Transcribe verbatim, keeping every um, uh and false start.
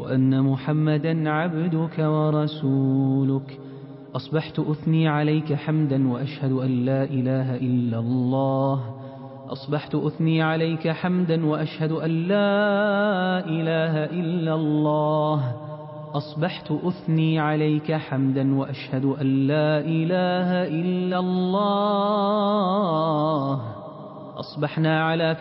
وأن محمدا عبدك ورسولك. أصبحت أثني عليك حمدا وأشهد أن لا إله إلا الله. أصبحت أثني عليك حمدا وأشهد أن لا إله إلا الله. أصبحت أثني عليك حمدا وأشهد أن لا إله إلا الله. أصبحنا على